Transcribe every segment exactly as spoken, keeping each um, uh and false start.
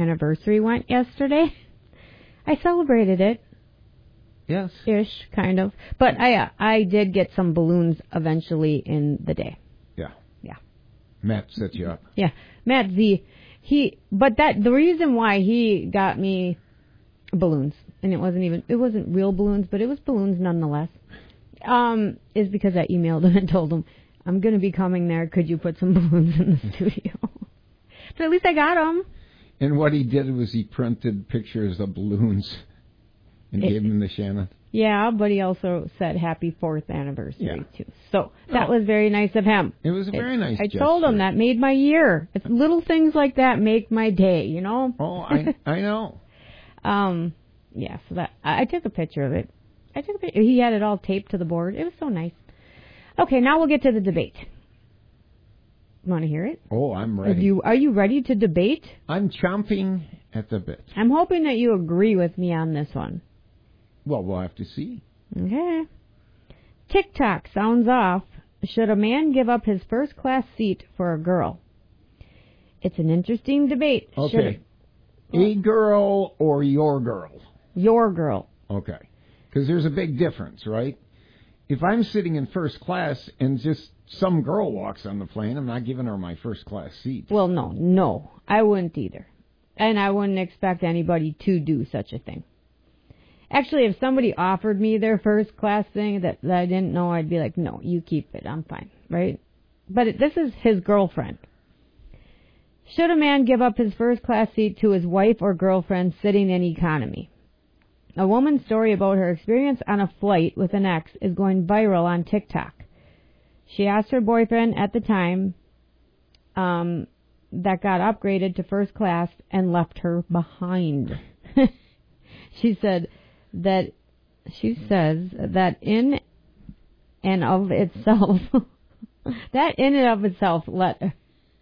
anniversary went yesterday. I celebrated it. Yes. Ish, kind of. But I uh, I did get some balloons eventually in the day. Yeah. Yeah. Matt set you up. Yeah. Matt Z, he, but that, the reason why he got me balloons, and it wasn't even, it wasn't real balloons, but it was balloons nonetheless, um, is because I emailed him and told him, I'm going to be coming there. Could you put some balloons in the studio? So at least I got them. And what he did was he printed pictures of balloons and it, gave them to Shannon. Yeah, but he also said happy fourth anniversary, yeah. too. So that oh. was very nice of him. It was a very it, nice I gesture. told him that made my year. It's little things like that make my day, you know? Oh, I I know. um, yeah, so that I, I took a picture of it. I took a picture. He had it all taped to the board. It was so nice. Okay, now we'll get to the debate. Want to hear it? Oh, I'm ready. Are you, are you ready to debate? I'm chomping at the bit. I'm hoping that you agree with me on this one. Well, we'll have to see. Okay. TikTok sounds off. Should a man give up his first class seat for a girl? It's an interesting debate. Okay. Should, a girl or your girl? Your girl. Okay. Because there's a big difference, right? If I'm sitting in first class and just some girl walks on the plane, I'm not giving her my first class seat. Well, no, no. I wouldn't either. And I wouldn't expect anybody to do such a thing. Actually, if somebody offered me their first class thing that, that I didn't know, I'd be like, no, you keep it. I'm fine, right? But it, this is his girlfriend. Should a man give up his first class seat to his wife or girlfriend sitting in economy? A woman's story about her experience on a flight with an ex is going viral on TikTok. She asked her boyfriend at the time um, that got upgraded to first class and left her behind. She said that she says that in and of itself, that in and of itself let her,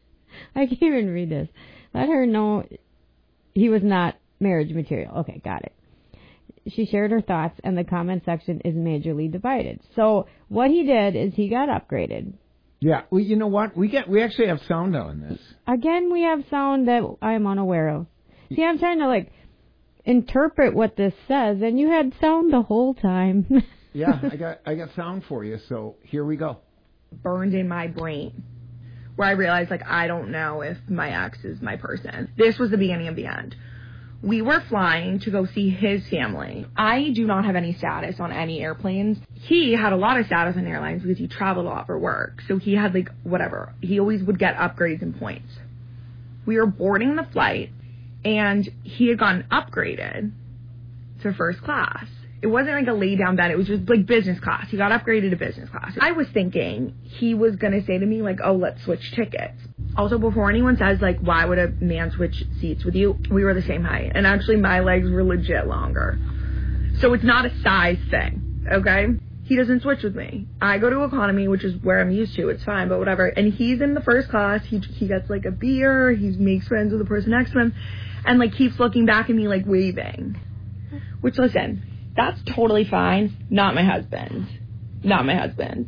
I can't even read this, let her know he was not marriage material. Okay, got it. She shared her thoughts, and the comment section is majorly divided. So what he did is he got upgraded. Yeah, well, you know what? We get we actually have sound on this. Again, we have sound that I'm unaware of. See, I'm trying to, like, interpret what this says, and you had sound the whole time. Yeah, I got I got sound for you, so here we go. Burned in my brain, where I realized, like, I don't know if my ex is my person. This was the beginning of the end. We were flying to go see his family. I do not have any status on any airplanes. He had a lot of status on airlines because he traveled a lot for work. So he had, like, whatever. He always would get upgrades and points. We were boarding the flight, and he had gotten upgraded to first class. It wasn't like a lay-down bed. It was just, like, business class. He got upgraded to business class. I was thinking he was going to say to me, like, oh, let's switch tickets. Also, before anyone says, like, why would a man switch seats with you, we were the same height. And actually, my legs were legit longer. So it's not a size thing, okay? He doesn't switch with me. I go to economy, which is where I'm used to. It's fine, but whatever. And he's in the first class. He he gets, like, a beer. He makes friends with the person next to him. And, like, keeps looking back at me, like, waving. Which, listen, that's totally fine. Not my husband. Not my husband.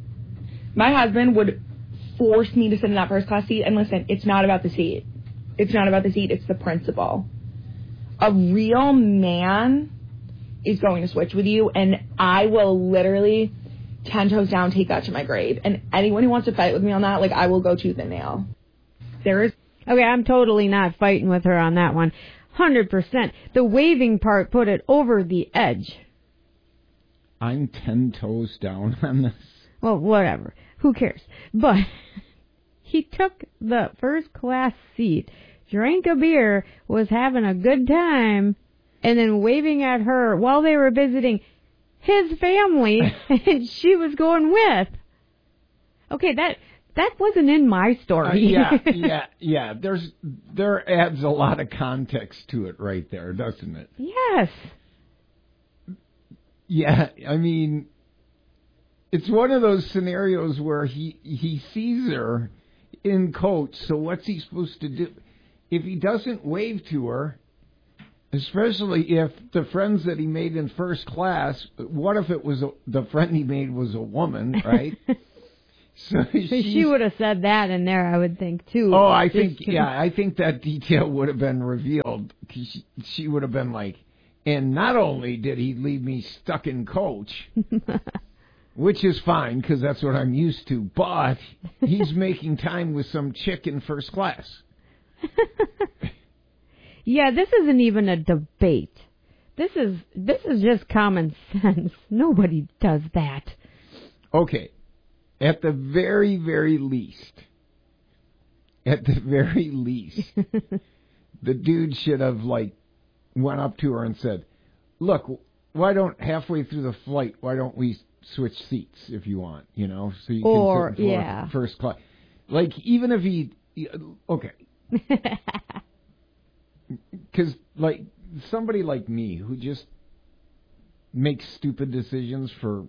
My husband would force me to sit in that first class seat. And listen, it's not about the seat. It's not about the seat. It's the principle. A real man is going to switch with you, and I will literally ten toes down take that to my grave. And anyone who wants to fight with me on that, like, I will go tooth and nail. There is... Okay, I'm totally not fighting with her on that one. one hundred percent. The waving part put it over the edge. I'm ten toes down on this. Well, whatever. Who cares? But he took the first class seat, drank a beer, was having a good time, and then waving at her while they were visiting his family, and she was going with. Okay, that that wasn't in my story. Uh, yeah, yeah, yeah. There's there adds a lot of context to it right there, doesn't it? Yes. Yeah, I mean, it's one of those scenarios where he he sees her in coach, so what's he supposed to do? If he doesn't wave to her, especially if the friends that he made in first class, what if it was a, the friend he made was a woman, right? So she she's- would have said that in there, I would think, too. Oh, I Just think, to- yeah, I think that detail would have been revealed. 'Cause She, she would have been like, and not only did he leave me stuck in coach, which is fine because that's what I'm used to, but he's making time with some chick in first class. Yeah, this isn't even a debate. This is this is just common sense. Nobody does that. Okay, at the very, very least, at the very least, the dude should have, like, went up to her and said, look, why don't, halfway through the flight, why don't we switch seats if you want, you know, so you Or, can sit in yeah. first class. Like, even if he, okay, because, like, somebody like me who just makes stupid decisions for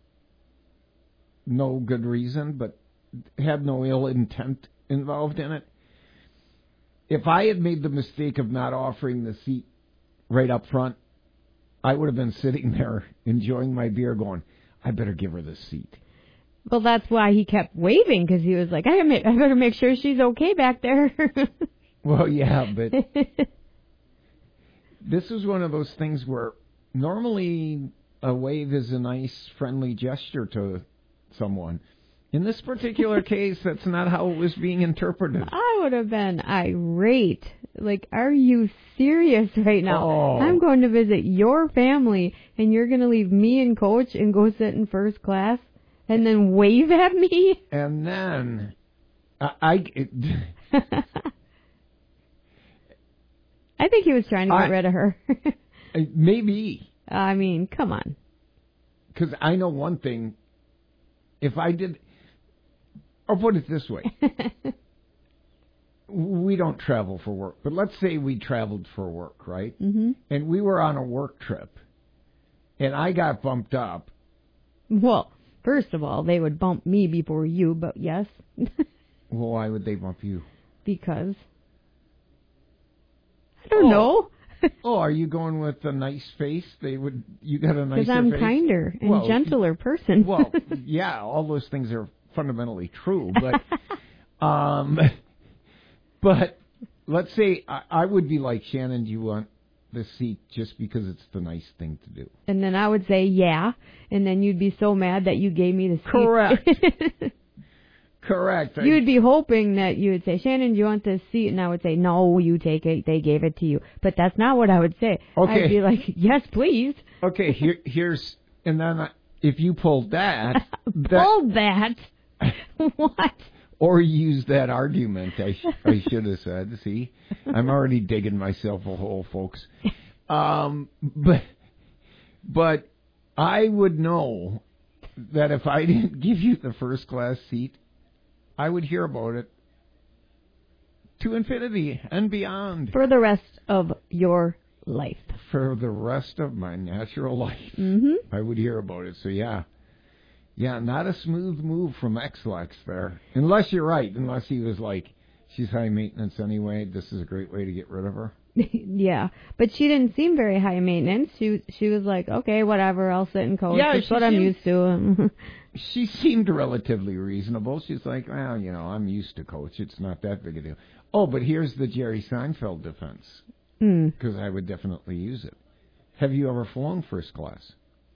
no good reason, but had no ill intent involved in it. If I had made the mistake of not offering the seat right up front, I would have been sitting there enjoying my beer going, I better give her the seat. Well, that's why he kept waving, because he was like, I, I better make sure she's okay back there. Well, yeah, but this is one of those things where normally a wave is a nice, friendly gesture to someone. In this particular case, that's not how it was being interpreted. I would have been irate. Like, are you serious right now? Oh. I'm going to visit your family, and you're going to leave me and Coach and go sit in first class and then wave at me? And then I, I it, I think he was trying to get I- rid of her. maybe, I mean, come on. because I know one thing. If I did, I'll put it this way. We don't travel for work, but let's say we traveled for work, right? hmm And we were on a work trip, and I got bumped up. Well, first of all, they would bump me before you, but yes, Well, why would they bump you? because I don't Oh. know. Oh, are you going with a nice face? They would. You got a nicer Because I'm face. kinder and Well, gentler person. Well, yeah, all those things are fundamentally true, but, um, but let's say I, I would be like, Shannon, do you want the seat just because it's the nice thing to do? And then I would say, yeah. And then you'd be so mad that you gave me the seat. Correct. Correct. I- You'd be hoping that you would say, Shannon, do you want this seat? And I would say, no, you take it. They gave it to you. But that's not what I would say. Okay. I'd be like, yes, please. Okay, here, here's, and then I, if you pulled that, that Pull that. What? or use that argument, I, sh- I should have said. See, I'm already digging myself a hole, folks. Um, but, but I would know that if I didn't give you the first class seat, I would hear about it to infinity and beyond For the rest of your life. for the rest of my natural life. Mm-hmm. I would hear about it. So yeah, yeah, not a smooth move from X-Lex there. Unless you're right. Unless he was like, she's high maintenance anyway. This is a great way to get rid of her. Yeah, but she didn't seem very high maintenance. She she was like, okay, whatever, I'll sit and coach. Yeah, That's she what I'm seemed- used to. She seemed relatively reasonable. She's like, well, you know, I'm used to coach. It's not that big a deal. Oh, but here's the Jerry Seinfeld defense, Hmm. because I would definitely use it. Have you ever flown first class?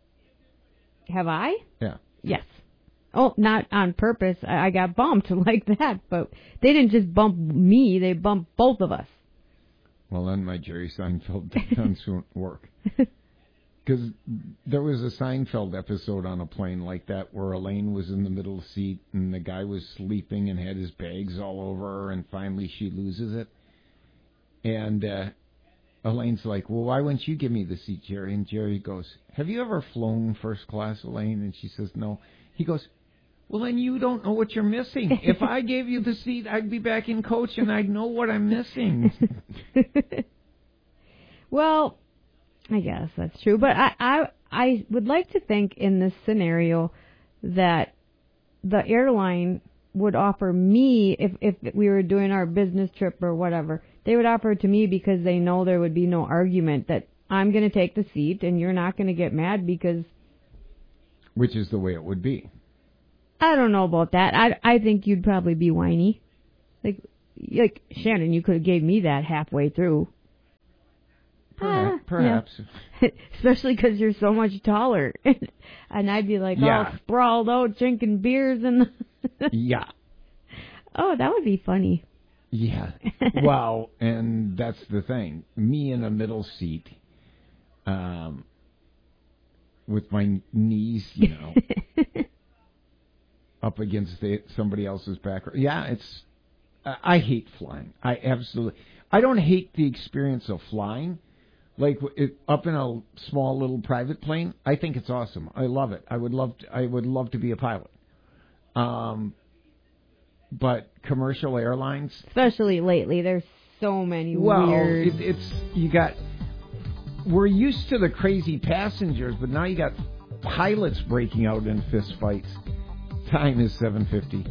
Have I? Yeah. Yes. Oh, not on purpose. I, I got bumped like that, but they didn't just bump me. They bumped both of us. Well, then my Jerry Seinfeld defense won't work. Because there was a Seinfeld episode on a plane like that where Elaine was in the middle seat and the guy was sleeping and had his bags all over her, and finally she loses it. And uh, Elaine's like, well, why wouldn't you give me the seat, Jerry? And Jerry goes, have you ever flown first class, Elaine? And she says, no. He goes, well, then you don't know what you're missing. If I gave you the seat, I'd be back in coach and I'd know what I'm missing. Well, I guess that's true, but I, I I would like to think in this scenario that the airline would offer me, if if we were doing our business trip or whatever, they would offer it to me because they know there would be no argument that I'm going to take the seat and you're not going to get mad because... Which is the way it would be. I don't know about that. I, I think you'd probably be whiny. Like, like Shannon, you could have gave me that halfway through. Perhaps. Ah, perhaps. Yeah. Especially because you're so much taller. And I'd be like yeah. all sprawled out drinking beers and... yeah. Oh, that would be funny. Yeah. Well, and that's the thing. Me in a middle seat, um, with my knees, you know, up against the, somebody else's back. Yeah, it's... Uh, I hate flying. I absolutely... I don't hate the experience of flying. Like it, up in a small little private plane, I think it's awesome. I love it. I would love to, I would love to be a pilot. Um, but commercial airlines, especially lately, there's so many well, weird. It, it's you got. We're used to the crazy passengers, but now you got pilots breaking out in fist fights. Time is seven fifty.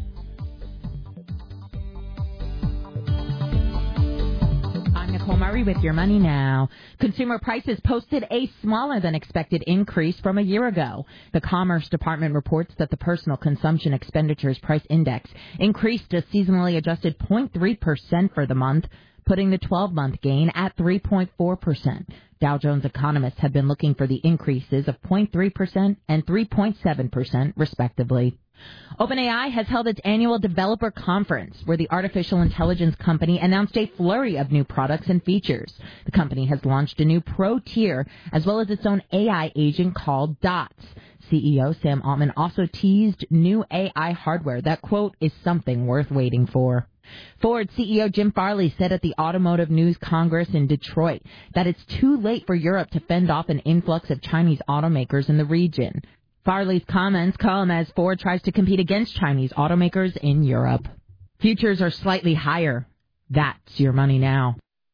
Murray with your money now. Consumer prices posted a smaller than expected increase from a year ago. The Commerce Department reports that the Personal Consumption Expenditures Price Index increased a seasonally adjusted zero point three percent for the month, putting the twelve-month gain at three point four percent. Dow Jones economists have been looking for the increases of zero point three percent and three point seven percent, respectively. OpenAI has held its annual developer conference, where the artificial intelligence company announced a flurry of new products and features. The company has launched a new pro tier, as well as its own A I agent called Dots. C E O Sam Altman also teased new A I hardware that, quote, is something worth waiting for. Ford C E O Jim Farley said at the Automotive News Congress in Detroit that it's too late for Europe to fend off an influx of Chinese automakers in the region. Farley's comments come as Ford tries to compete against Chinese automakers in Europe. Futures are slightly higher. That's your money now.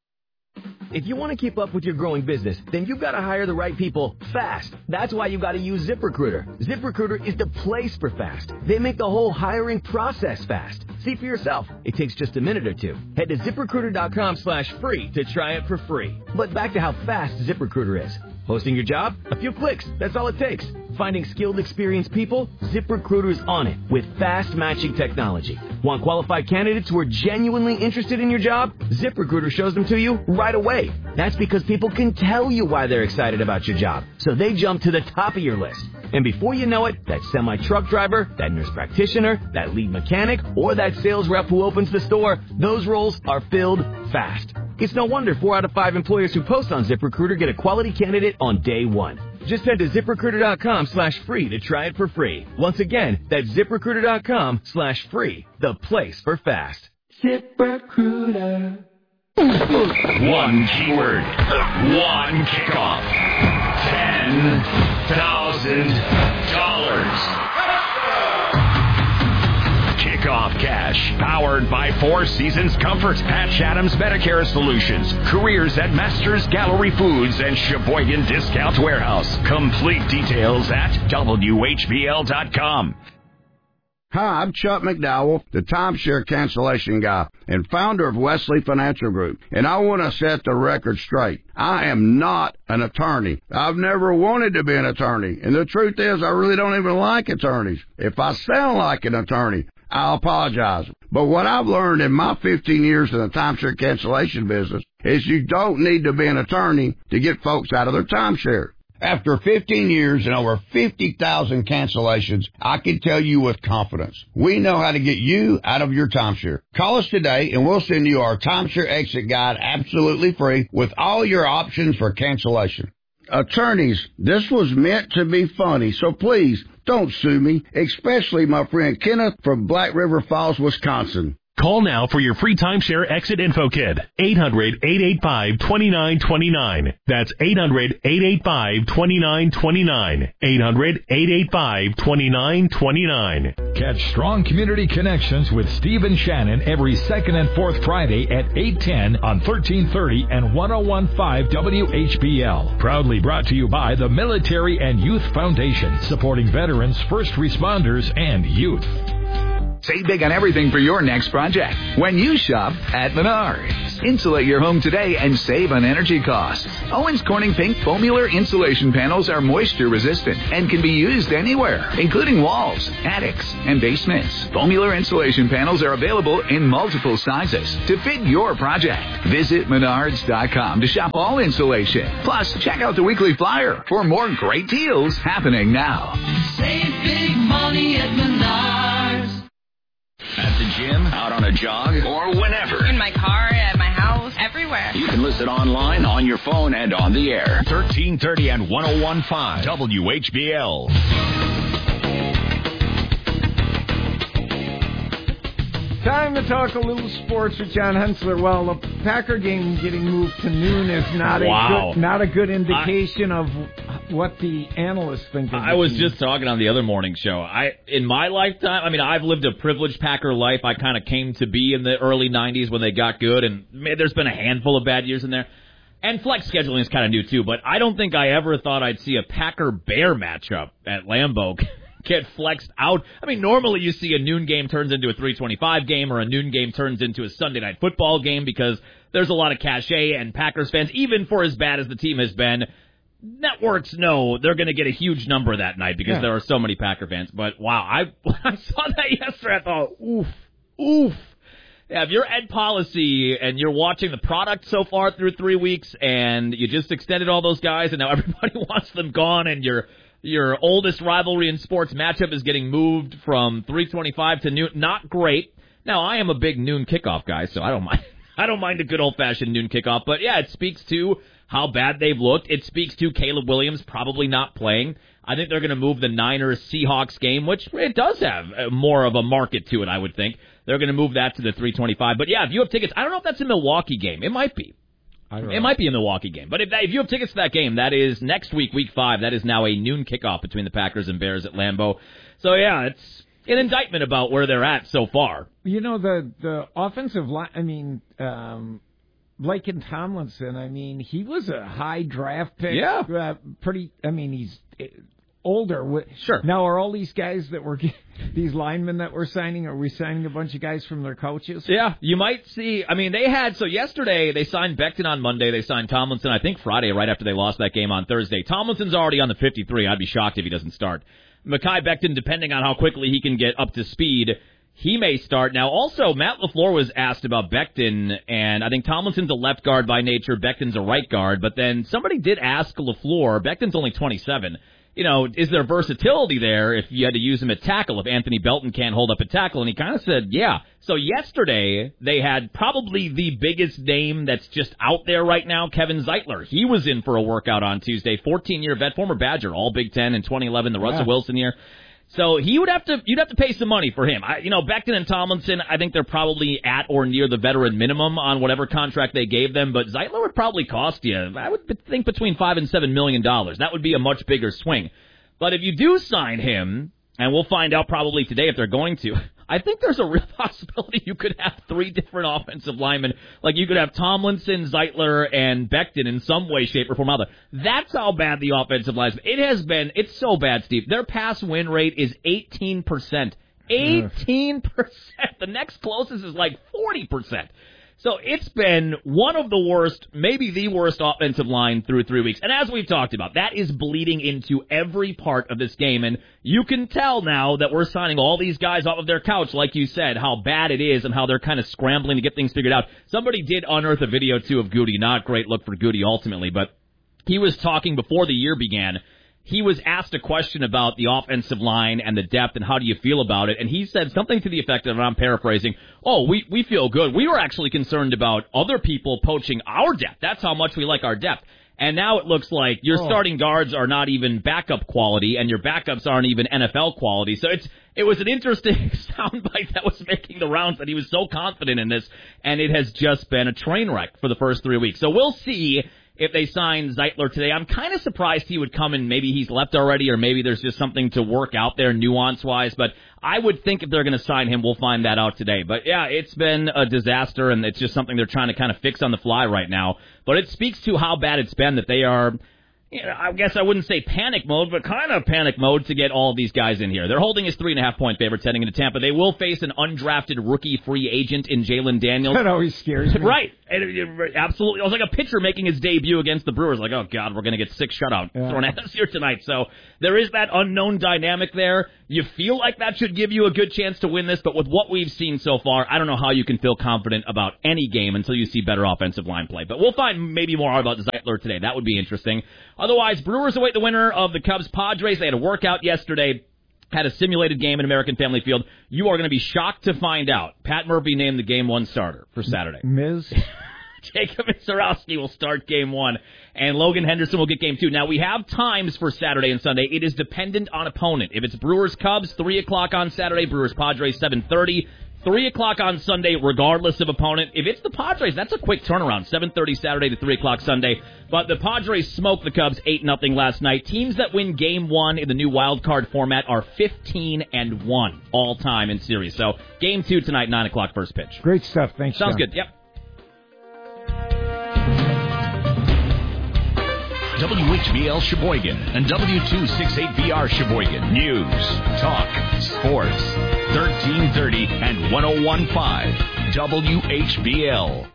If you want to keep up with your growing business, then you've got to hire the right people fast. That's why you've got to use ZipRecruiter. ZipRecruiter is the place for fast. They make the whole hiring process fast. See for yourself. It takes just a minute or two. Head to ZipRecruiter.com slash free to try it for free. But back to how fast ZipRecruiter is. Posting your job? A few clicks. That's all it takes. Finding skilled, experienced people? ZipRecruiter's on it with fast matching technology. Want qualified candidates who are genuinely interested in your job? ZipRecruiter shows them to you right away. That's because people can tell you why they're excited about your job, so they jump to the top of your list. And before you know it, that semi-truck driver, that nurse practitioner, that lead mechanic, or that sales rep who opens the store, those roles are filled fast. It's no wonder four out of five employers who post on ZipRecruiter get a quality candidate on day one. Just head to ZipRecruiter.com slash free to try it for free. Once again, that's ZipRecruiter.com slash free, the place for fast. ZipRecruiter. One keyword. One kickoff. Ten thousand dollars. Kickoff Cash, powered by Four Seasons Comfort, Patch Adams Medicare Solutions, careers at Masters Gallery Foods and Sheboygan Discount Warehouse. Complete details at W H B L dot com. Hi, I'm Chuck McDowell, the timeshare cancellation guy and founder of Wesley Financial Group, and I want to set the record straight. I am not an attorney. I've never wanted to be an attorney, and the truth is I really don't even like attorneys. If I sound like an attorney, I'll apologize. But what I've learned in my fifteen years in the timeshare cancellation business is you don't need to be an attorney to get folks out of their timeshare. After fifteen years and over fifty thousand cancellations, I can tell you with confidence, we know how to get you out of your timeshare. Call us today and we'll send you our timeshare exit guide absolutely free with all your options for cancellation. Attorneys, this was meant to be funny, so please don't sue me, especially my friend Kenneth from Black River Falls, Wisconsin. Call now for your free timeshare exit info kit. eight hundred, eight eight five, two nine two nine. That's eight hundred, eight eight five, two nine two nine. eight hundred, eight eight five, two nine two nine. Catch Strong Community Connections with Steve and Shannon every second and fourth Friday at eight ten on thirteen thirty and ten fifteen W H B L. Proudly brought to you by the Military and Youth Foundation, supporting veterans, first responders, and youth. Save big on everything for your next project when you shop at Menards. Insulate your home today and save on energy costs. Owens Corning Pink Foamular insulation panels are moisture resistant and can be used anywhere, including walls, attics, and basements. Foamular insulation panels are available in multiple sizes to fit your project. Visit Menards dot com to shop all insulation. Plus, check out the weekly flyer for more great deals happening now. Save big money at Menards. At the gym, out on a jog, or whenever. In my car, at my house, everywhere. You can listen online, on your phone, and on the air. thirteen thirty and one oh one point five W H B L. Time to talk a little sports with John Hensler. Well, the Packer game getting moved to noon is not wow. a good, not a good indication I, of what the analysts think of I the was team. just talking on the other morning show. I in my lifetime, I mean, I've lived a privileged Packer life. I kind of came to be in the early nineties when they got good, and man, there's been a handful of bad years in there. And flex scheduling is kind of new, too, but I don't think I ever thought I'd see a Packer-Bear matchup at Lambeau get flexed out. I mean, normally you see a noon game turns into a three twenty-five game, or a noon game turns into a Sunday night football game, because there's a lot of cachet, and Packers fans, even for as bad as the team has been, networks know they're going to get a huge number that night because yeah. there are so many Packer fans. But, wow, I, when I saw that yesterday, I thought, oof, oof. Yeah, if you're Ed Policy and you're watching the product so far through three weeks and you just extended all those guys and now everybody wants them gone, and your your oldest rivalry in sports matchup is getting moved from three twenty-five to noon, not great. Now, I am a big noon kickoff guy, so I don't mind. I don't mind a good old-fashioned noon kickoff. But, yeah, it speaks to how bad they've looked. It speaks to Caleb Williams probably not playing. I think they're going to move the Niners-Seahawks game, which it does have more of a market to it, I would think. They're going to move that to the three twenty-five. But, yeah, if you have tickets, I don't know if that's a Milwaukee game. It might be. I don't know. It might be a Milwaukee game. But if, that, if you have tickets to that game, that is next week, week five. That is now a noon kickoff between the Packers and Bears at Lambeau. So, yeah, it's an indictment about where they're at so far. You know, the, the offensive line, I mean, um, Laken Tomlinson, I mean, he was a high draft pick. Yeah. Uh, pretty, I mean, he's older. Sure. Now, are all these guys that were, these linemen that we're signing, are we signing a bunch of guys from their coaches? Yeah, you might see, I mean, they had, so yesterday they signed Becton on Monday, they signed Tomlinson, I think Friday, right after they lost that game on Thursday. Tomlinson's already on the fifty-three. I'd be shocked if he doesn't start. Mekhi Becton, depending on how quickly he can get up to speed, he may start. Now, also, Matt LaFleur was asked about Becton, and I think Tomlinson's a left guard by nature, Becton's a right guard, but then somebody did ask LaFleur, Becton's only twenty-seven, you know, is there versatility there if you had to use him at tackle, if Anthony Belton can't hold up a tackle? And he kind of said, yeah. So yesterday, they had probably the biggest name that's just out there right now, Kevin Zeitler. He was in for a workout on Tuesday, fourteen-year vet, former Badger, all Big Ten in twenty eleven, the Russell yeah. Wilson year. So he would have to, you'd have to pay some money for him. I, you know, Becton and Tomlinson, I think they're probably at or near the veteran minimum on whatever contract they gave them, but Zeitler would probably cost you, I would think, between five and seven million dollars. That would be a much bigger swing. But if you do sign him, and we'll find out probably today if they're going to, I think there's a real possibility you could have three different offensive linemen. Like, you could have Tomlinson, Zeitler, and Becton in some way, shape, or form. Other. That's how bad the offensive line is. It has been, it's so bad, Steve. Their pass win rate is eighteen percent. eighteen percent. The next closest is like forty percent. So it's been one of the worst, maybe the worst offensive line through three weeks. And as we've talked about, that is bleeding into every part of this game. And you can tell now that we're signing all these guys off of their couch, like you said, how bad it is and how they're kind of scrambling to get things figured out. Somebody did unearth a video, too, of Goody. Not a great look for Goody ultimately, but he was talking before the year began. He was asked a question about the offensive line and the depth and how do you feel about it, and he said something to the effect of, and I'm paraphrasing, oh, we, we feel good. We were actually concerned about other people poaching our depth. That's how much we like our depth. And now it looks like your oh. starting guards are not even backup quality, and your backups aren't even N F L quality. So it's it was an interesting soundbite that was making the rounds that he was so confident in this, and it has just been a train wreck for the first three weeks. So we'll see if they sign Zeitler today. I'm kind of surprised he would come and maybe he's left already, or maybe there's just something to work out there nuance-wise. But I would think if they're going to sign him, we'll find that out today. But, yeah, it's been a disaster, and it's just something they're trying to kind of fix on the fly right now. But it speaks to how bad it's been that they are you know, I guess I wouldn't say panic mode, but kind of panic mode to get all of these guys in here. They're holding as three and a half point favorites heading into Tampa. They will face an undrafted rookie free agent in Jalen Daniels. That always scares me. Right. It, it, absolutely. It was like a pitcher making his debut against the Brewers. Like, oh, God, we're going to get six shutout yeah. thrown at us here tonight. So there is that unknown dynamic there. You feel like that should give you a good chance to win this, but with what we've seen so far, I don't know how you can feel confident about any game until you see better offensive line play. But we'll find maybe more about Zeitler today. That would be interesting. Otherwise, Brewers await the winner of the Cubs-Padres. They had a workout yesterday, had a simulated game in American Family Field. You are going to be shocked to find out Pat Murphy named the game one starter for Saturday. Miz Jacob Sorowski will start game one, and Logan Henderson will get game two. Now, we have times for Saturday and Sunday. It is dependent on opponent. If it's Brewers-Cubs, three o'clock on Saturday, Brewers-Padres, seven thirty. three o'clock on Sunday, regardless of opponent. If it's the Padres, that's a quick turnaround, seven thirty Saturday to three o'clock Sunday. But the Padres smoked the Cubs eight nothing last night. Teams that win game one in the new wild card format are fifteen and one all time in series. So game two tonight, nine o'clock first pitch. Great stuff. Thanks, Sounds John. good. Yep. W H B L Sheboygan and W two sixty-eight B R Sheboygan. News, talk, sports. thirteen thirty and one oh one point five W H B L.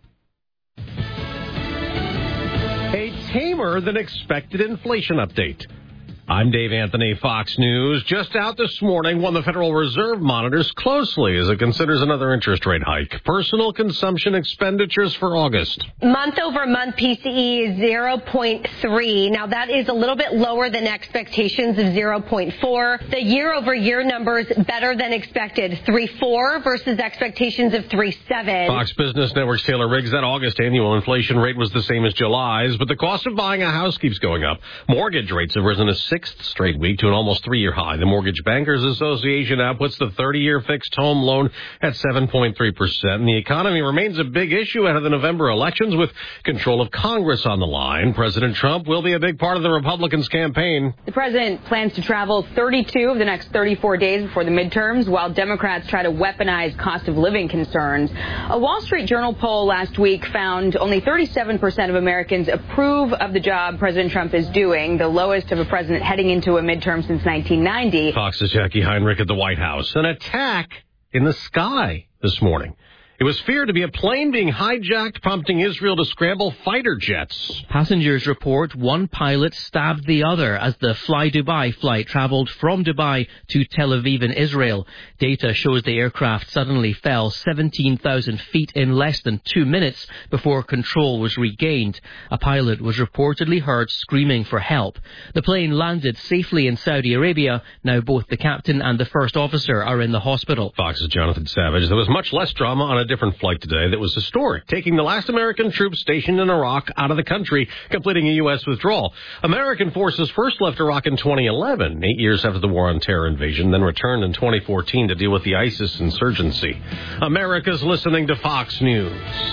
A tamer than expected inflation update. I'm Dave Anthony, Fox News. Just out this morning, one the Federal Reserve monitors closely as it considers another interest rate hike. Personal consumption expenditures for August. Month-over-month P C E is zero point three. Now, that is a little bit lower than expectations of zero point four. The year-over-year numbers better than expected, three point four versus expectations of three point seven. Fox Business Network's Taylor Riggs, that August annual inflation rate was the same as July's, but the cost of buying a house keeps going up. Mortgage rates have risen a sixth straight week to an almost three-year high. The Mortgage Bankers Association now puts the thirty-year fixed home loan at seven point three percent. And the economy remains a big issue ahead of the November elections with control of Congress on the line. President Trump will be a big part of the Republicans' campaign. The president plans to travel thirty-two of the next thirty-four days before the midterms, while Democrats try to weaponize cost of living concerns. A Wall Street Journal poll last week found only thirty-seven percent of Americans approve of the job President Trump is doing, the lowest of a president heading into a midterm since nineteen ninety. Fox's Jackie Heinrich at the White House. An attack in the sky this morning. It was feared to be a plane being hijacked, prompting Israel to scramble fighter jets. Passengers report one pilot stabbed the other as the Fly Dubai flight traveled from Dubai to Tel Aviv in Israel. Data shows the aircraft suddenly fell seventeen thousand feet in less than two minutes before control was regained. A pilot was reportedly heard screaming for help. The plane landed safely in Saudi Arabia. Now both the captain and the first officer are in the hospital. Fox's Jonathan Savage. There was much less drama on a different flight today that was historic, taking the last American troops stationed in Iraq out of the country, completing a U S withdrawal. American forces first left Iraq in twenty eleven, eight years after the War on Terror invasion, then returned in twenty fourteen to deal with the ISIS insurgency. America's listening to Fox News.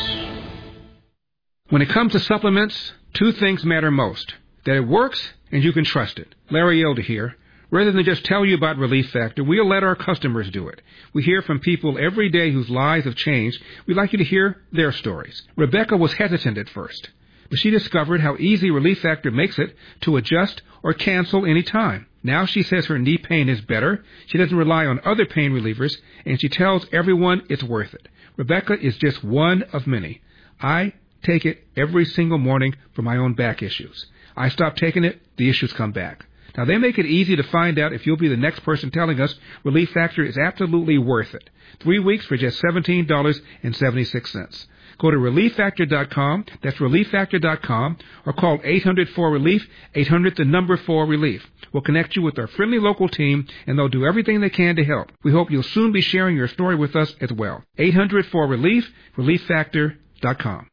When it comes to supplements, two things matter most: that it works and you can trust it. Larry Elder here. Rather than just tell you about Relief Factor, we'll let our customers do it. We hear from people every day whose lives have changed. We'd like you to hear their stories. Rebecca was hesitant at first, but she discovered how easy Relief Factor makes it to adjust or cancel any time. Now she says her knee pain is better, she doesn't rely on other pain relievers, and she tells everyone it's worth it. Rebecca is just one of many. I take it every single morning for my own back issues. I stop taking it, the issues come back. Now, they make it easy to find out if you'll be the next person telling us Relief Factor is absolutely worth it. Three weeks for just seventeen dollars and seventy-six cents. Go to relief factor dot com, that's relief factor dot com, or call eight hundred four relief, eight hundred the number four relief. We'll connect you with our friendly local team, and they'll do everything they can to help. We hope you'll soon be sharing your story with us as well. eight hundred four relief, relief factor dot com.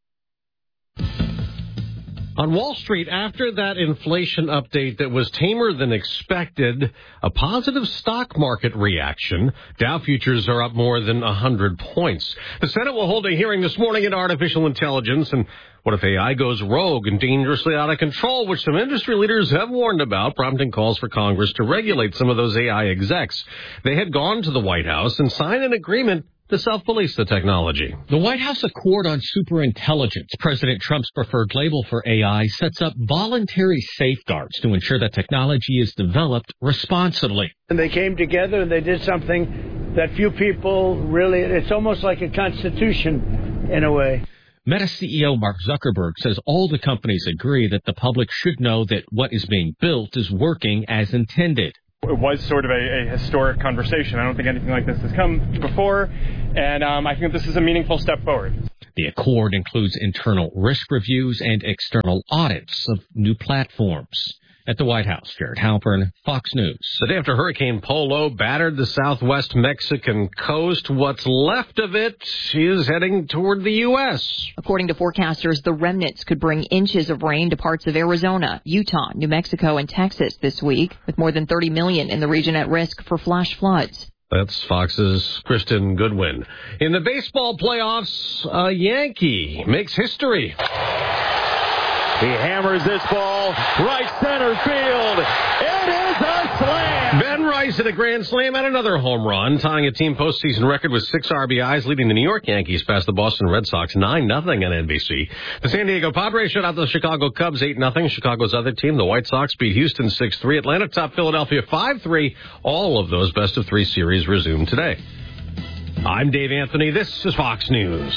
On Wall Street, after that inflation update that was tamer than expected, a positive stock market reaction. Dow futures are up more than one hundred points. The Senate will hold a hearing this morning on artificial intelligence and what if A I goes rogue and dangerously out of control, which some industry leaders have warned about, prompting calls for Congress to regulate some of those A I execs. They had gone to the White House and signed an agreement to self-police the technology. The White House Accord on Superintelligence, President Trump's preferred label for A I, sets up voluntary safeguards to ensure that technology is developed responsibly. And they came together and they did something that few people really, it's almost like a constitution in a way. Meta C E O Mark Zuckerberg says all the companies agree that the public should know that what is being built is working as intended. It was sort of a, a historic conversation. I don't think anything like this has come before, and um, I think this is a meaningful step forward. The accord includes internal risk reviews and external audits of new platforms. At the White House, Jared Halpern, Fox News. The day after Hurricane Polo battered the southwest Mexican coast, what's left of it is heading toward the U S. According to forecasters, the remnants could bring inches of rain to parts of Arizona, Utah, New Mexico, and Texas this week, with more than thirty million in the region at risk for flash floods. That's Fox's Kristen Goodwin. In the baseball playoffs, a Yankee makes history. He hammers this ball right center field. It is a slam. Ben Rice hit a grand slam and another home run, tying a team postseason record with six R B Is, leading the New York Yankees past the Boston Red Sox nine nothing on N B C. The San Diego Padres shut out the Chicago Cubs eight nothing. Chicago's other team, the White Sox, beat Houston six three. Atlanta topped Philadelphia five three. All of those best of three series resume today. I'm Dave Anthony. This is Fox News.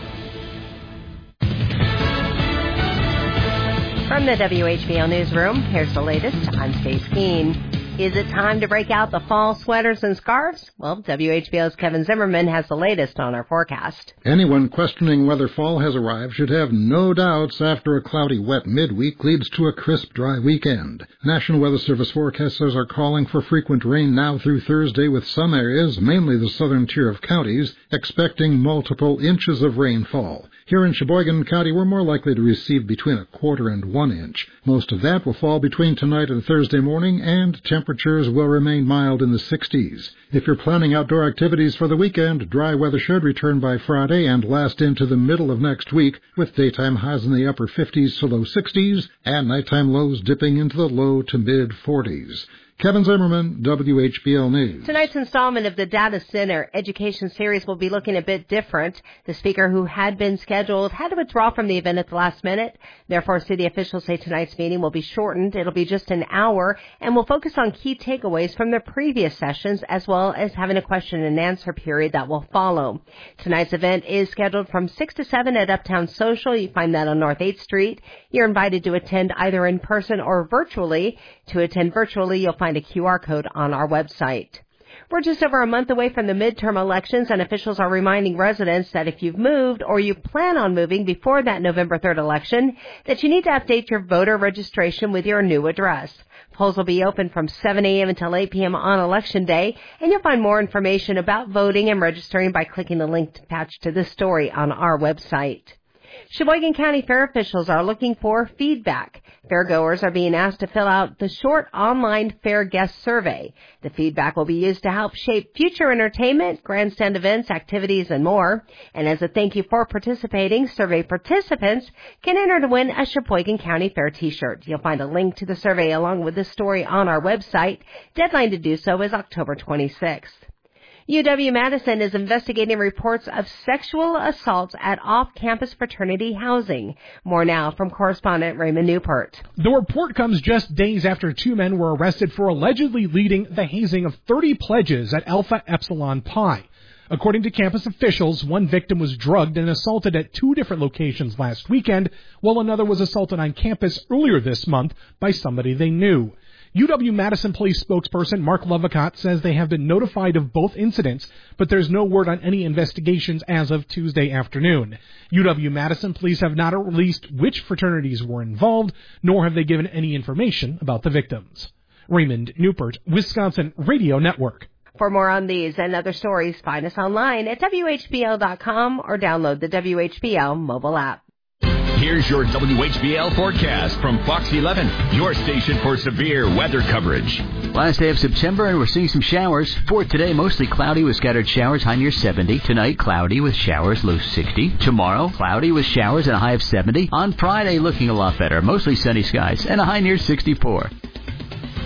From the W H B L Newsroom, here's the latest. I'm Stace Keene. Is it time to break out the fall sweaters and scarves? Well, W H B L's Kevin Zimmerman has the latest on our forecast. Anyone questioning whether fall has arrived should have no doubts after a cloudy, wet midweek leads to a crisp, dry weekend. National Weather Service forecasters are calling for frequent rain now through Thursday, with some areas, mainly the southern tier of counties, expecting multiple inches of rainfall. Here in Sheboygan County, we're more likely to receive between a quarter and one inch. Most of that will fall between tonight and Thursday morning, and temperatures will remain mild in the sixties. If you're planning outdoor activities for the weekend, dry weather should return by Friday and last into the middle of next week, with daytime highs in the upper fifties to low sixties, and nighttime lows dipping into the low to mid forties. Kevin Zimmerman, W H B L News. Tonight's installment of the Data Center Education Series will be looking a bit different. The speaker who had been scheduled had to withdraw from the event at the last minute. Therefore, city officials say tonight's meeting will be shortened. It'll be just an hour and will focus on key takeaways from the previous sessions, as well as having a question and answer period that will follow. Tonight's event is scheduled from six to seven at Uptown Social. You find that on North eighth Street. You're invited to attend either in person or virtually. To attend virtually, you'll find a Q R code on our website. We're just over a month away from the midterm elections, and officials are reminding residents that if you've moved or you plan on moving before that November third election, that you need to update your voter registration with your new address. Polls will be open from seven a.m. until eight p.m. on Election Day, and you'll find more information about voting and registering by clicking the link attached to this story on our website. Sheboygan County Fair officials are looking for feedback. Fairgoers are being asked to fill out the short online fair guest survey. The feedback will be used to help shape future entertainment, grandstand events, activities, and more. And as a thank you for participating, survey participants can enter to win a Sheboygan County Fair t-shirt. You'll find a link to the survey along with this story on our website. Deadline to do so is October twenty-sixth. U W-Madison is investigating reports of sexual assaults at off-campus fraternity housing. More now from correspondent Raymond Newport. The report comes just days after two men were arrested for allegedly leading the hazing of thirty pledges at Alpha Epsilon Pi. According to campus officials, one victim was drugged and assaulted at two different locations last weekend, while another was assaulted on campus earlier this month by somebody they knew. U W-Madison Police spokesperson Mark Lovacott says they have been notified of both incidents, but there's no word on any investigations as of Tuesday afternoon. U W-Madison Police have not released which fraternities were involved, nor have they given any information about the victims. Raymond Newport, Wisconsin Radio Network. For more on these and other stories, find us online at W H B L dot com or download the W H B L mobile app. Here's your W H B L forecast from Fox eleven, your station for severe weather coverage. Last day of September, and we're seeing some showers. For today, mostly cloudy with scattered showers, high near seventy. Tonight, cloudy with showers, low sixty. Tomorrow, cloudy with showers and a high of seventy. On Friday, looking a lot better, mostly sunny skies and a high near sixty-four.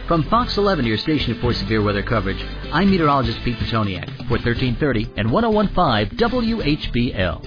From Fox eleven, your station for severe weather coverage, I'm meteorologist Pete Petoniak for thirteen thirty and one oh one point five W H B L.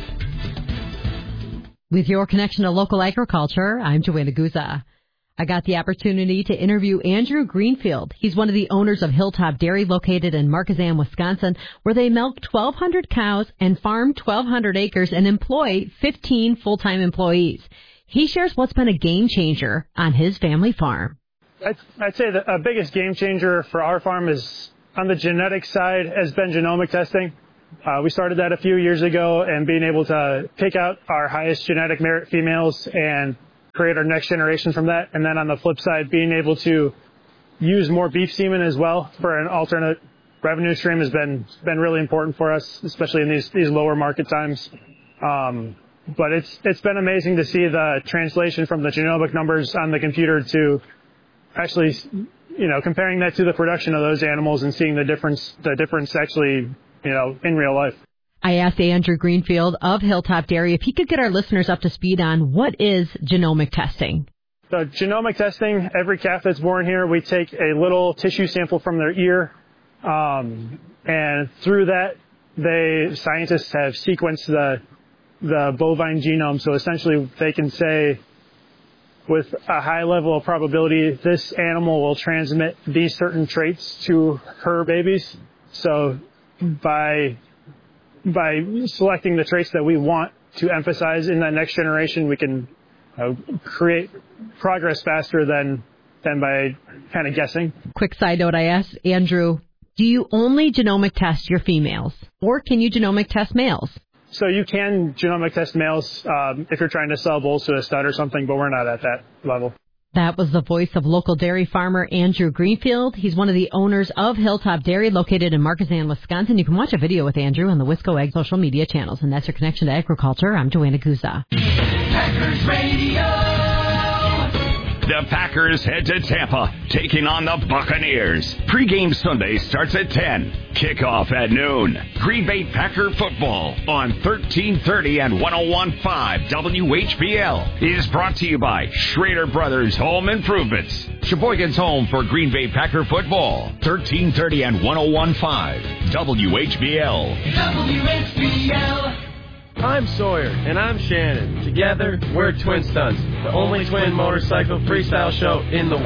With your connection to local agriculture, I'm Joanna Guza. I got the opportunity to interview Andrew Greenfield. He's one of the owners of Hilltop Dairy located in Marquezan, Wisconsin, where they milk twelve hundred cows and farm twelve hundred acres and employ fifteen full-time employees. He shares what's been a game changer on his family farm. I'd, I'd say the uh, biggest game changer for our farm is on the genetic side has been genomic testing. Uh, we started that a few years ago, and being able to pick out our highest genetic merit females and create our next generation from that. And then on the flip side, being able to use more beef semen as well for an alternate revenue stream has been been really important for us, especially in these these lower market times. Um, but it's it's been amazing to see the translation from the genomic numbers on the computer to actually, you know, comparing that to the production of those animals and seeing the difference the difference actually, you know, in real life. I asked Andrew Greenfield of Hilltop Dairy if he could get our listeners up to speed on what is genomic testing. So genomic testing, every calf that's born here, we take a little tissue sample from their ear, um, and through that, they scientists have sequenced the the bovine genome. So essentially, they can say with a high level of probability, this animal will transmit these certain traits to her babies. So by by selecting the traits that we want to emphasize in that next generation, we can uh, create progress faster than than by kind of guessing. Quick side note, I asked Andrew, do you only genomic test your females, or can you genomic test males? So you can genomic test males um, if you're trying to sell bulls to a stud or something, but we're not at that level. That was the voice of local dairy farmer Andrew Greenfield. He's one of the owners of Hilltop Dairy located in Marquezan, Wisconsin. You can watch a video with Andrew on the Wisco Ag social media channels. And that's your connection to agriculture. I'm Joanna Guza. Packers Radio. The Packers head to Tampa, taking on the Buccaneers. Pre-game Sunday starts at ten. Kickoff at noon. Green Bay Packer football on thirteen thirty and one oh one point five W H B L is brought to you by Schrader Brothers Home Improvements. Sheboygan's home for Green Bay Packer football. thirteen thirty and one oh one point five W H B L. W H B L. I'm Sawyer, and I'm Shannon. Together, we're Twin Stunts, the only twin motorcycle freestyle show in the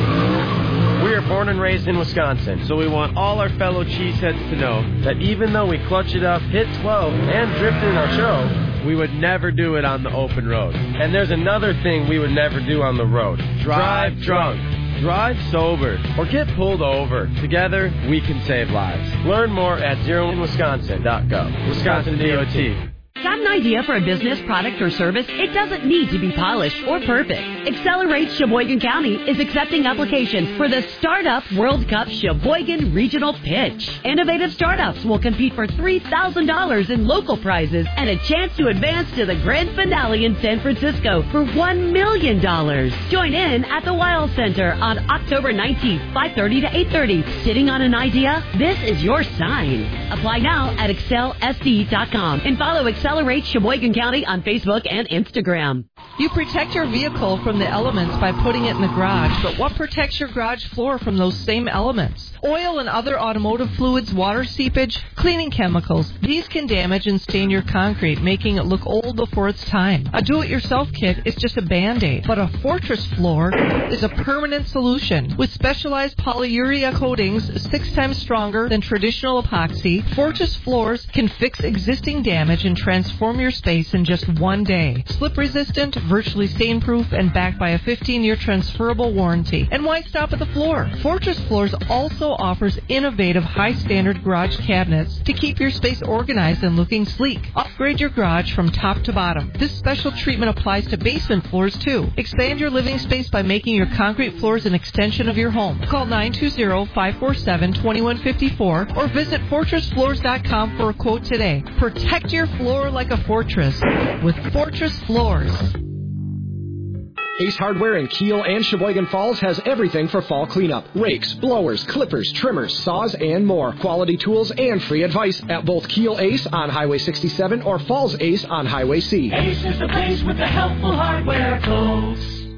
world. We are born and raised in Wisconsin, so we want all our fellow cheeseheads to know that even though we clutch it up, hit twelve, and drift in our show, we would never do it on the open road. And there's another thing we would never do on the road. Drive drunk. Drive sober or get pulled over. Together, we can save lives. Learn more at zero in wisconsin dot gov. Wisconsin D O T. Got an idea for a business, product, or service? It doesn't need to be polished or perfect. Accelerate Sheboygan County is accepting applications for the Startup World Cup Sheboygan Regional Pitch. Innovative startups will compete for three thousand dollars in local prizes and a chance to advance to the grand finale in San Francisco for one million dollars. Join in at the Wild Center on October nineteenth, five thirty to eight thirty. Sitting on an idea? This is your sign. Apply now at excel s d dot com and follow Accelerate Sheboygan County on Facebook and Instagram. You protect your vehicle from the elements by putting it in the garage, but what protects your garage floor from those same elements? Oil and other automotive fluids, water seepage, cleaning chemicals. These can damage and stain your concrete, making it look old before its time. A do-it-yourself kit is just a Band-Aid, but a Fortress floor is a permanent solution. With specialized polyurea coatings six times stronger than traditional epoxy, Fortress floors can fix existing damage and transform your space in just one day. Slip-resistant, virtually stain-proof, and backed by a fifteen-year transferable warranty. And why stop at the floor? Fortress Floors also offers innovative, high-standard garage cabinets to keep your space organized and looking sleek. Upgrade your garage from top to bottom. This special treatment applies to basement floors, too. Expand your living space by making your concrete floors an extension of your home. Call nine two zero, five four seven, two one five four or visit fortress floors dot com for a quote today. Protect your floor like a fortress with Fortress Floors. Ace Hardware in Kiel and Sheboygan Falls has everything for fall cleanup. Rakes, blowers, clippers, trimmers, saws, and more. Quality tools and free advice at both Kiel Ace on Highway sixty-seven or Falls Ace on Highway C. Ace is the place with the helpful hardware, folks.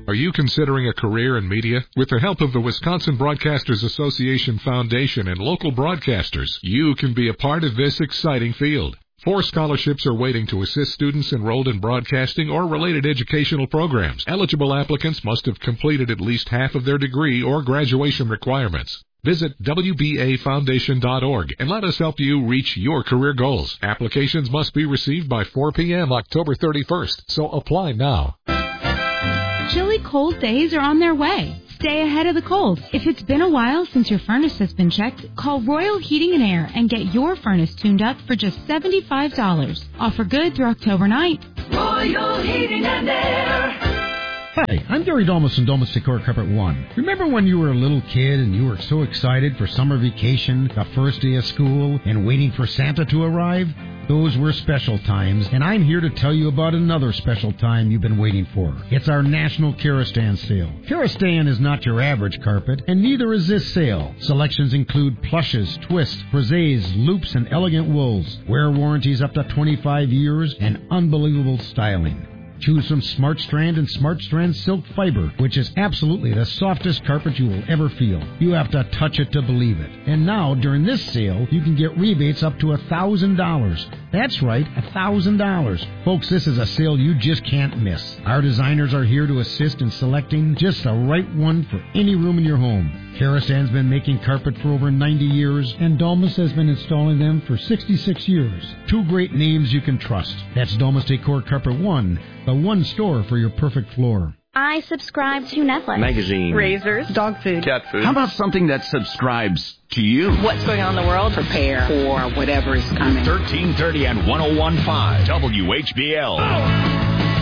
Are you considering a career in media? With the help of the Wisconsin Broadcasters Association Foundation and local broadcasters, you can be a part of this exciting field. Four scholarships are waiting to assist students enrolled in broadcasting or related educational programs. Eligible applicants must have completed at least half of their degree or graduation requirements. Visit W B A foundation dot org and let us help you reach your career goals. Applications must be received by four p.m. October thirty-first, so apply now. Chilly cold days are on their way. Stay ahead of the cold. If it's been a while since your furnace has been checked, call Royal Heating and Air and get your furnace tuned up for just seventy-five dollars. Offer good through October ninth. Royal Heating and Air. Hi, I'm Gary Domus from Domus Decor Carpet One. Remember when you were a little kid and you were so excited for summer vacation, the first day of school, and waiting for Santa to arrive? Those were special times, and I'm here to tell you about another special time you've been waiting for. It's our National Kerastan Sale. Kerastan is not your average carpet, and neither is this sale. Selections include plushes, twists, brisets, loops, and elegant wools. Wear warranties up to twenty-five years, and unbelievable styling. Choose from Smart Strand and Smart Strand Silk Fiber, which is absolutely the softest carpet you will ever feel. You have to touch it to believe it. And now, during this sale, you can get rebates up to one thousand dollars. That's right, one thousand dollars. Folks, this is a sale you just can't miss. Our designers are here to assist in selecting just the right one for any room in your home. Kerastan's been making carpet for over ninety years, and Domus has been installing them for sixty-six years. Two great names you can trust. That's Domus Decor Carpet One, the one store for your perfect floor. I subscribe to Netflix. Magazine. Razors. Dog food. Cat food. How about something that subscribes to you? What's going on in the world? Prepare for whatever is coming. thirteen thirty and one oh one point five W H B L. Oh.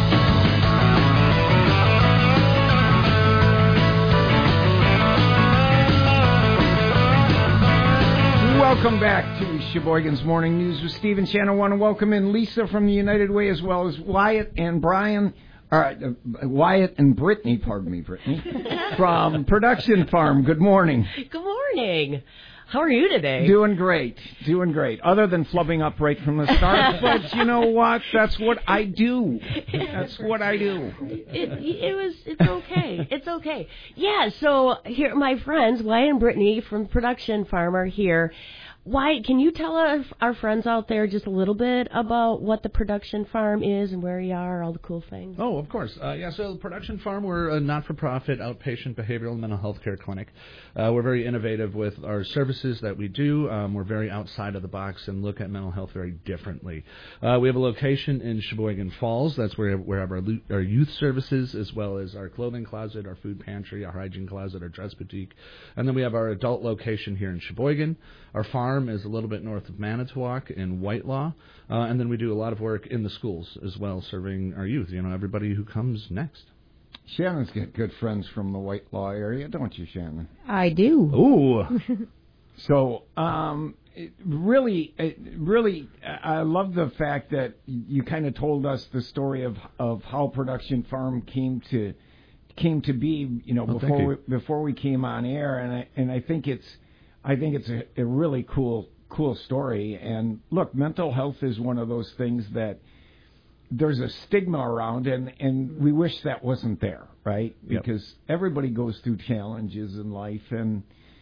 Welcome back to Sheboygan's Morning News with Steve and Shannon. I want to welcome in Lisa from the United Way, as well as Wyatt and Brian, uh, uh, Wyatt and Brittany, pardon me, Brittany, from Production Farm. Good morning. Good morning. How are you today? Doing great. Doing great. Other than flubbing up right from the start. But you know what? That's what I do. That's what I do. It, it was, it's okay. It's okay. Yeah, so here, my friends, Wyatt and Brittany from Production Farm are here. Wyatt, can you tell our, our friends out there just a little bit about what the Production Farm is and where you are, all the cool things? Oh, of course. Uh, yeah, so the Production Farm, we're a not-for-profit outpatient behavioral and mental health care clinic. Uh, we're very innovative with our services that we do. Um, we're very outside of the box and look at mental health very differently. Uh, we have a location in Sheboygan Falls. That's where we have our, our youth services, as well as our clothing closet, our food pantry, our hygiene closet, our dress boutique. And then we have our adult location here in Sheboygan. Our farm is a little bit north of Manitowoc in Whitelaw, uh, and then we do a lot of work in the schools as well, serving our youth, you know, everybody who comes next. Shannon's got good friends from the Whitelaw area, don't you, Shannon? I do. Ooh. So, um, it really, it really, I love the fact that you kind of told us the story of, of how Production Farm came to came to be, you know, well, before you. we, before we came on air, and I and I think it's. I think it's a, a really cool, cool story. And look, mental health is one of those things that there's a stigma around, and, and we wish that wasn't there, right? Yep. Because everybody goes through challenges in life, and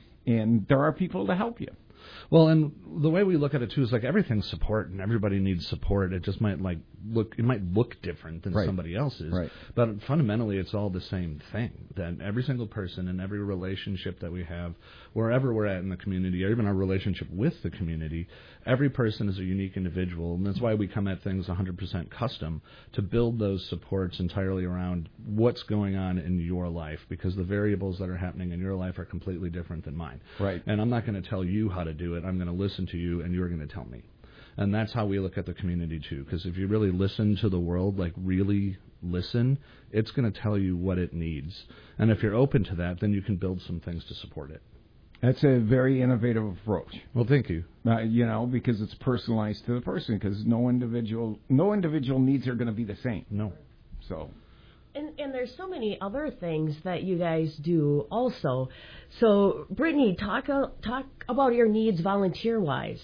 and there are people to help you. Well, and the way we look at it too is like everything's support, and everybody needs support. It just might like look, it might look different than right. somebody else's, right. but fundamentally, it's all the same thing. That every single person and every relationship that we have, wherever we're at in the community, or even our relationship with the community, every person is a unique individual, and that's why we come at things one hundred percent custom to build those supports entirely around what's going on in your life, because the variables that are happening in your life are completely different than mine. Right. And I'm not going to tell you how to do it. I'm going to listen to you, and you're going to tell me. And that's how we look at the community, too, because if you really listen to the world, like really listen, it's going to tell you what it needs. And if you're open to that, then you can build some things to support it. That's a very innovative approach. Well, thank you. Uh, you know, because it's personalized to the person, because no individual, no individual needs are going to be the same. No. So... And, and there's so many other things that you guys do also. So, Brittany, talk talk about your needs volunteer-wise.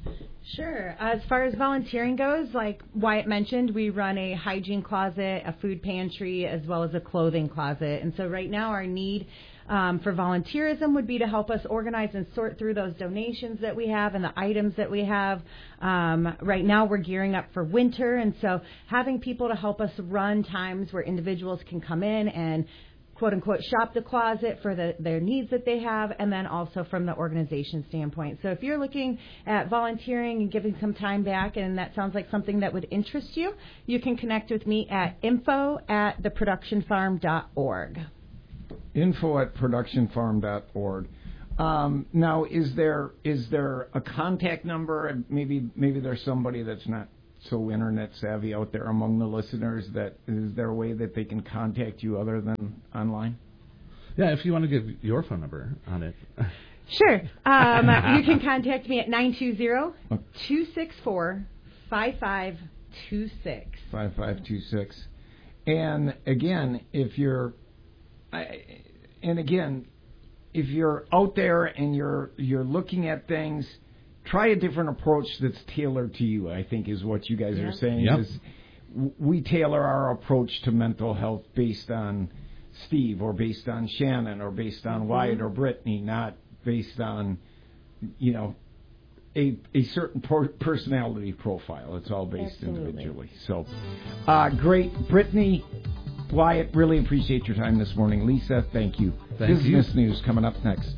Sure. As far as volunteering goes, like Wyatt mentioned, we run a hygiene closet, a food pantry, as well as a clothing closet. And so right now our need um, for volunteerism would be to help us organize and sort through those donations that we have and the items that we have. Um, right now we're gearing up for winter, and so having people to help us run times where individuals can come in and quote-unquote shop the closet for the, their needs that they have, and then also from the organization standpoint. So if you're looking at volunteering and giving some time back, and that sounds like something that would interest you, you can connect with me at info at the production farm dot org. Info at production farm dot org. Um, now, is there is there a contact number? Maybe maybe there's somebody that's not so internet savvy out there among the listeners. That is there a way that they can contact you other than online? Yeah, if you want to give your phone number on it. Sure. Um, you can contact me at nine two zero, two six four, five five two six. five five two six. And again, if you're, I, and again, if you're out there and you're you're looking at things, try a different approach that's tailored to you, I think is what you guys yeah. are saying. Yep. Is we tailor our approach to mental health based on Steve or based on Shannon or based on mm-hmm. Wyatt or Brittany, not based on, you know, a a certain per- personality profile. It's all based Absolutely. individually. So, uh, great. Brittany, Wyatt, really appreciate your time this morning. Lisa, thank you. Thank Business you. News coming up next.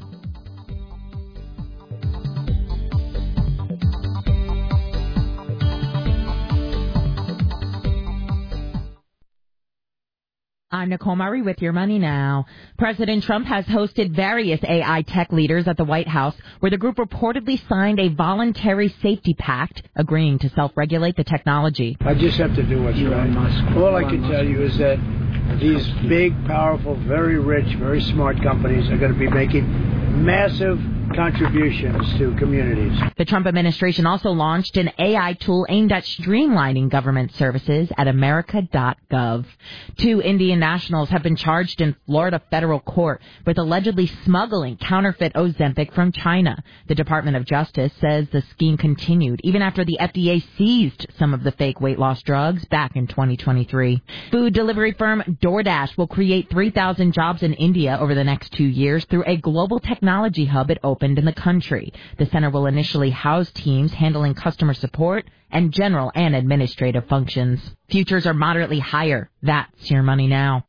I'm Nicole Murray with Your Money Now. President Trump has hosted various A I tech leaders at the White House, where the group reportedly signed a voluntary safety pact, agreeing to self-regulate the technology. I just have to do what's right. All I can tell you is that these big, powerful, very rich, very smart companies are going to be making massive contributions to communities. The Trump administration also launched an A I tool aimed at streamlining government services at america dot gov. Two Indian nationals have been charged in Florida federal court with allegedly smuggling counterfeit Ozempic from China. The Department of Justice says the scheme continued even after the F D A seized some of the fake weight loss drugs back in twenty twenty-three. Food delivery firm DoorDash will create three thousand jobs in India over the next two years through a global technology hub it opened in the country. The center will initially house teams handling customer support and general and administrative functions. Futures are moderately higher. That's Your Money Now.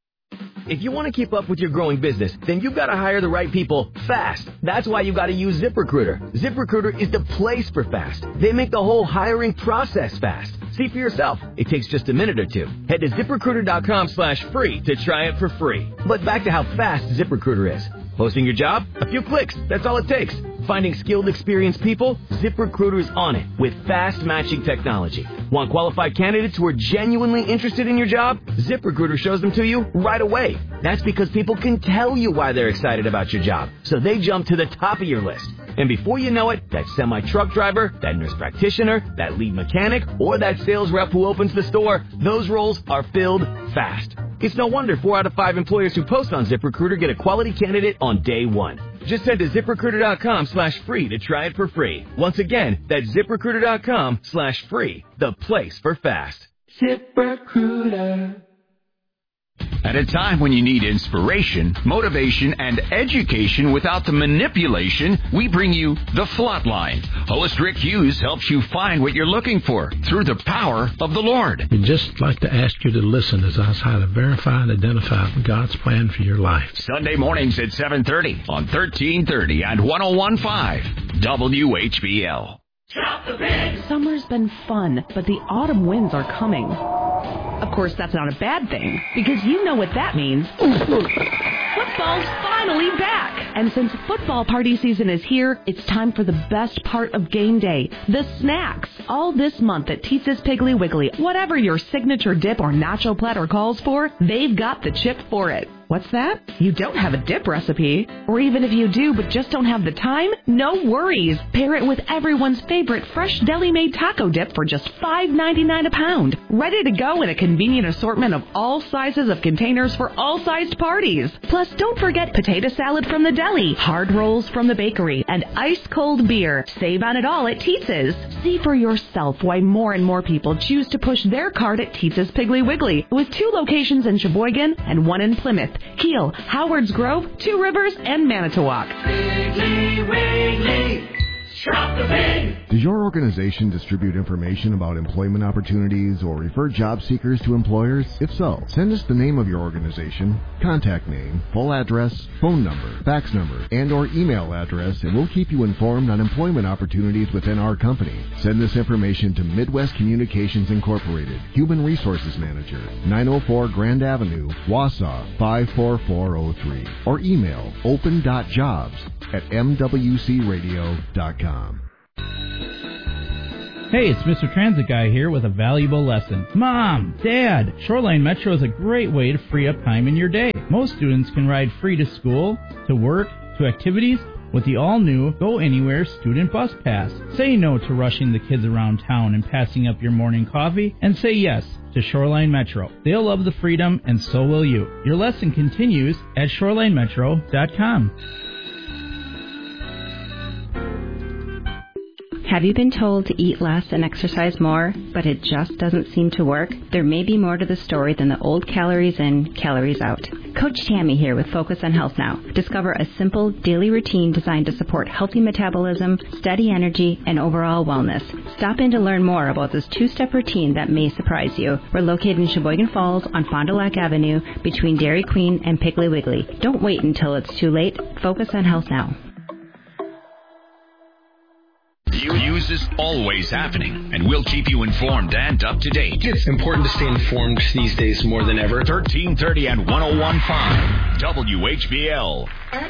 If you want to keep up with your growing business, then you've got to hire the right people fast. That's why you've got to use ZipRecruiter. ZipRecruiter is the place for fast. They make the whole hiring process fast. See for yourself. It takes just a minute or two. Head to ZipRecruiter.com slash free to try it for free. But back to how fast ZipRecruiter is. Posting your job? A few clicks. That's all it takes. Finding skilled, experienced people? ZipRecruiter's on it with fast matching technology. Want qualified candidates who are genuinely interested in your job? ZipRecruiter shows them to you right away. That's because people can tell you why they're excited about your job, so they jump to the top of your list. And before you know it, that semi-truck driver, that nurse practitioner, that lead mechanic, or that sales rep who opens the store, those roles are filled fast. It's no wonder four out of five employers who post on ZipRecruiter get a quality candidate on day one. Just head to ZipRecruiter.com slash free to try it for free. Once again, that's ZipRecruiter.com slash free, the place for fast. ZipRecruiter. At a time when you need inspiration, motivation, and education without the manipulation, we bring you The Flatline. Host Rick Hughes helps you find what you're looking for through the power of the Lord. We'd just like to ask you to listen as I try to verify and identify God's plan for your life. Sunday mornings at seven thirty on thirteen thirty and one oh one point five W H B L. Drop the pig. Summer's been fun, but the autumn winds are coming. Of course, that's not a bad thing, because you know what that means. Football's finally back! And since football party season is here, it's time for the best part of game day, the snacks. All this month at Teetza's Piggly Wiggly, whatever your signature dip or nacho platter calls for, they've got the chip for it. What's that? You don't have a dip recipe? Or even if you do but just don't have the time? No worries. Pair it with everyone's favorite fresh deli-made taco dip for just five ninety-nine a pound. Ready to go in a convenient assortment of all sizes of containers for all sized parties. Plus, don't forget potato salad from the deli. deli, hard rolls from the bakery, and ice-cold beer. Save on it all at Tietz's. See for yourself why more and more people choose to push their cart at Tietz's Piggly Wiggly, with two locations in Sheboygan and one in Plymouth, Kiel, Howard's Grove, Two Rivers, and Manitowoc. Piggly Wiggly. Shop the pig. Does your organization distribute information about employment opportunities or refer job seekers to employers? If so, send us the name of your organization, contact name, full address, phone number, fax number, and or email address, and we'll keep you informed on employment opportunities within our company. Send this information to Midwest Communications Incorporated, Human Resources Manager, nine oh four Grand Avenue, Wausau, five four four oh three, or email open dot jobs at m w c radio dot com. Hey, it's Mister Transit Guy here with a valuable lesson. Mom, Dad, Shoreline Metro is a great way to free up time in your day. Most students can ride free to school, to work, to activities with the all-new Go Anywhere Student Bus Pass. Say no to rushing the kids around town and passing up your morning coffee, and say yes to Shoreline Metro. They'll love the freedom, and so will you. Your lesson continues at shoreline metro dot com. Have you been told to eat less and exercise more, but it just doesn't seem to work? There may be more to the story than the old calories in, calories out. Coach Tammy here with Focus on Health Now. Discover a simple daily routine designed to support healthy metabolism, steady energy, and overall wellness. Stop in to learn more about this two-step routine that may surprise you. We're located in Sheboygan Falls on Fond du Lac Avenue between Dairy Queen and Piggly Wiggly. Don't wait until it's too late. Focus on Health Now. News is always happening, and we'll keep you informed and up to date. It's important to stay informed these days more than ever. thirteen thirty and one oh one point five W H B L.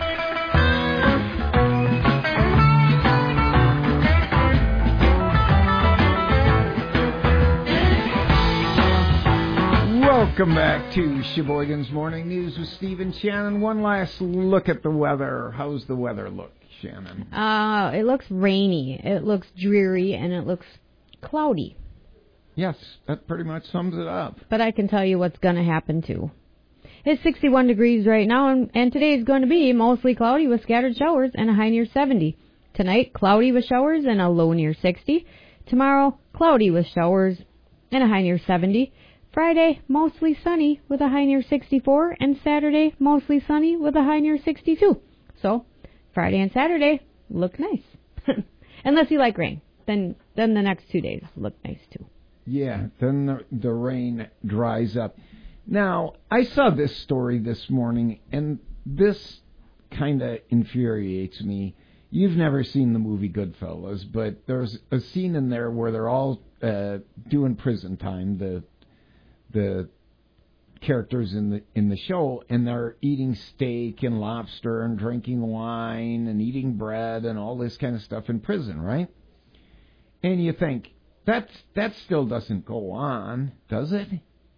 Welcome back to Sheboygan's Morning News with Steve and Shannon. One last look at the weather. How's the weather look, Shannon? Uh, it looks rainy, it looks dreary, and it looks cloudy. Yes, that pretty much sums it up. But I can tell you what's going to happen, too. It's sixty-one degrees right now, and, and today is going to be mostly cloudy with scattered showers and a high near seventy. Tonight, cloudy with showers and a low near sixty. Tomorrow, cloudy with showers and a high near seventy. Friday, mostly sunny with a high near sixty-four, and Saturday, mostly sunny with a high near sixty-two. So, Friday and Saturday look nice. Unless you like rain. Then then the next two days look nice, too. Yeah, then the, the rain dries up. Now, I saw this story this morning, and this kind of infuriates me. You've never seen the movie Goodfellas, but there's a scene in there where they're all uh, doing prison time, the the characters in the in the show, and they're eating steak and lobster and drinking wine and eating bread and all this kind of stuff in prison, right? And you think, that's, that still doesn't go on, does it?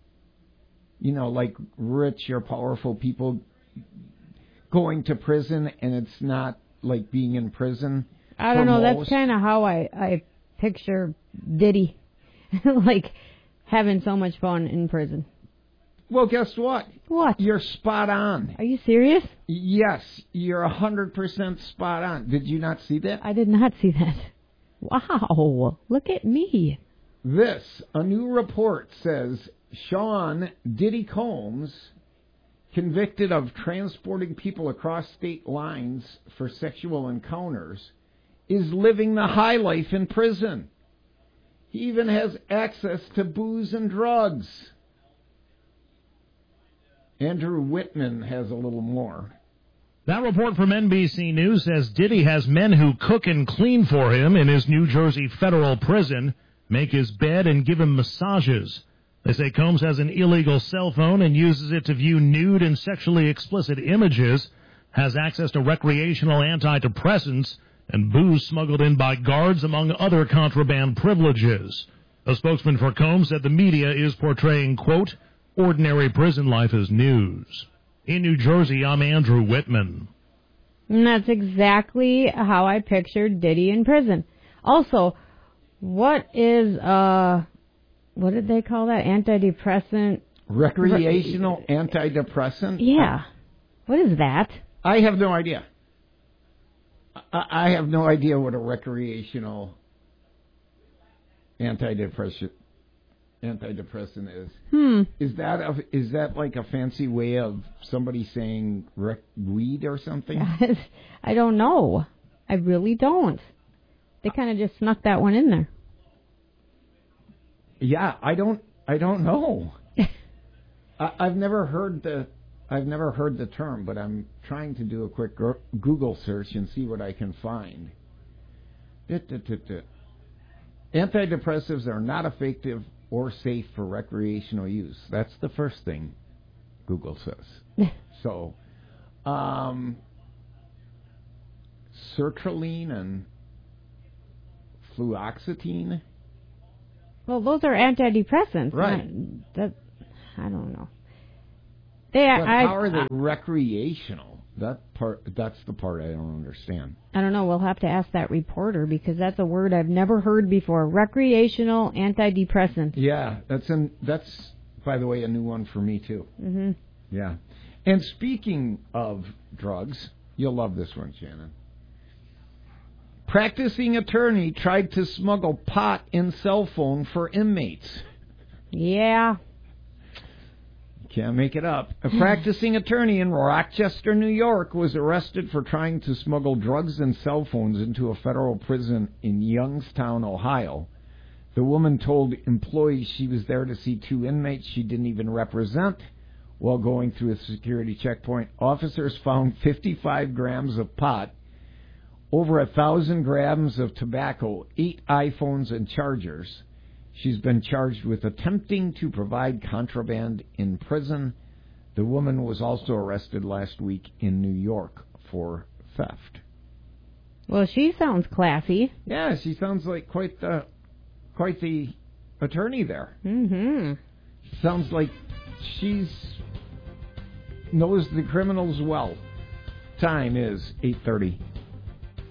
You know, like rich or powerful people going to prison, and it's not like being in prison. I don't know, most. That's kind of how I, I picture Diddy. Like, having so much fun in prison. Well, guess what? What? You're spot on. Are you serious? Yes, you're one hundred percent spot on. Did you not see that? I did not see that. Wow, look at me. This, a new report says Sean Diddy Combs, convicted of transporting people across state lines for sexual encounters, is living the high life in prison. He even has access to booze and drugs. Andrew Whitman has a little more. That report from N B C News says Diddy has men who cook and clean for him in his New Jersey federal prison, make his bed, and give him massages. They say Combs has an illegal cell phone and uses it to view nude and sexually explicit images, has access to recreational antidepressants, and booze smuggled in by guards, among other contraband privileges. A spokesman for Combs said the media is portraying, quote, ordinary prison life as news. In New Jersey, I'm Andrew Whitman. And that's exactly how I pictured Diddy in prison. Also, what is, uh, what did they call that? Antidepressant? Recreational Re- antidepressant? Yeah. What is that? I have no idea. I, I have no idea what a recreational antidepressant antidepressant is. Hmm. Is that a, is that like a fancy way of somebody saying rec- weed or something? I don't know. I really don't. They kind of just snuck that one in there. Yeah, I don't. I don't know. I, I've never heard the. I've never heard the term, but I'm trying to do a quick gr- Google search and see what I can find. Antidepressives are not effective or safe for recreational use. That's the first thing Google says. So, um, sertraline and fluoxetine. Well, those are antidepressants. Right. Not, that, I don't know. They, but I, how are they I, recreational? That part, that's the part I don't understand. I don't know. We'll have to ask that reporter because that's a word I've never heard before. Recreational antidepressants. Yeah, that's an, that's, by the way, a new one for me, too. Mm-hmm. Yeah. And speaking of drugs, you'll love this one, Shannon. Practicing attorney tried to smuggle pot in cell phone for inmates. Yeah. Can't make it up. A practicing attorney in Rochester, New York, was arrested for trying to smuggle drugs and cell phones into a federal prison in Youngstown, Ohio. The woman told employees she was there to see two inmates she didn't even represent. While going through a security checkpoint, officers found fifty-five grams of pot, over a thousand grams of tobacco, eight iPhones, and chargers. She's been charged with attempting to provide contraband in prison. The woman was also arrested last week in New York for theft. Well, she sounds classy. Yeah, she sounds like quite the quite the attorney there. Mm-hmm. Sounds like she's knows the criminals well. Time is eight thirty.